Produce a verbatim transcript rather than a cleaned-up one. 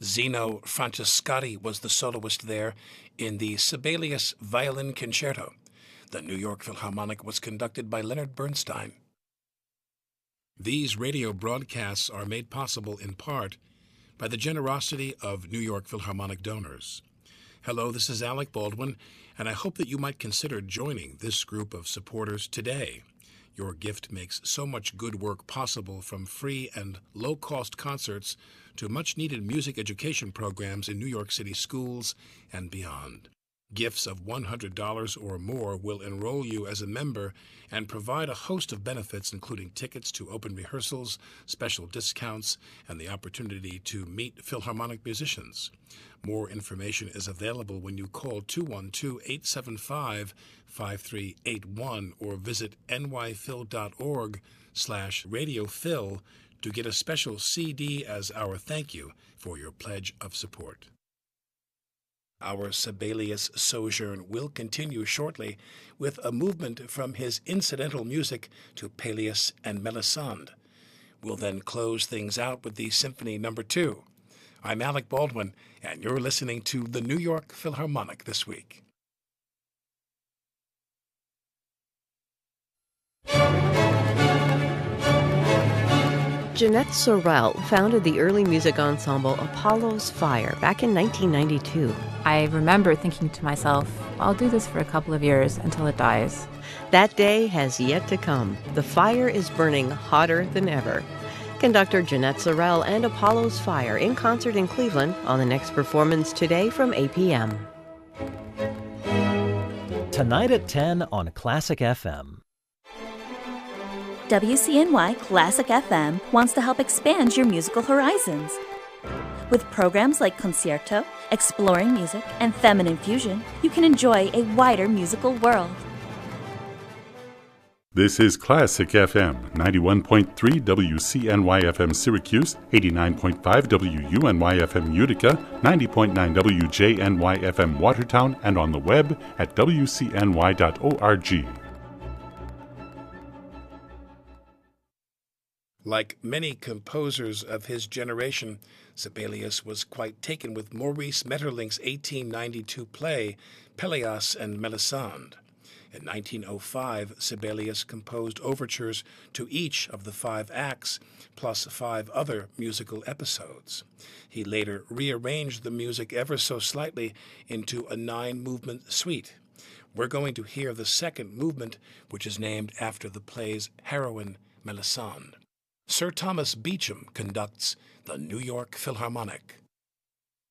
Zeno Francescatti was the soloist there in the Sibelius Violin Concerto. The New York Philharmonic was conducted by Leonard Bernstein. These radio broadcasts are made possible in part by the generosity of New York Philharmonic donors. Hello, this is Alec Baldwin, and I hope that you might consider joining this group of supporters today. Your gift makes so much good work possible, from free and low-cost concerts to much-needed music education programs in New York City schools and beyond. Gifts of one hundred dollars or more will enroll you as a member and provide a host of benefits, including tickets to open rehearsals, special discounts, and the opportunity to meet Philharmonic musicians. More information is available when you call two one two, eight seven five, five three eight one or visit nyphil.org slash radiophil to get a special C D as our thank you for your pledge of support. Our Sibelius sojourn will continue shortly with a movement from his incidental music to Peleus and Melisande. We'll then close things out with the Symphony Number Two. I'm Alec Baldwin, and you're listening to the New York Philharmonic this week. Jeanette Sorel founded the early music ensemble Apollo's Fire back in nineteen ninety-two. I remember thinking to myself, I'll do this for a couple of years until it dies. That day has yet to come. The fire is burning hotter than ever. Conductor Jeanette Sorel and Apollo's Fire in concert in Cleveland on the next performance today from eight p.m. Tonight at ten on Classic F M. W C N Y Classic F M wants to help expand your musical horizons. With programs like Concerto, Exploring Music, and Feminine Fusion, you can enjoy a wider musical world. This is Classic F M, ninety-one point three W C N Y F M Syracuse, eighty-nine point five W U N Y F M Utica, ninety point nine W J N Y F M Watertown, and on the web at w c n y dot org. Like many composers of his generation, Sibelius was quite taken with Maurice Maeterlinck's eighteen ninety-two play, Peleus and Melisande. In nineteen oh five, Sibelius composed overtures to each of the five acts, plus five other musical episodes. He later rearranged the music ever so slightly into a nine-movement suite. We're going to hear the second movement, which is named after the play's heroine, Melisande. Sir Thomas Beecham conducts the New York Philharmonic.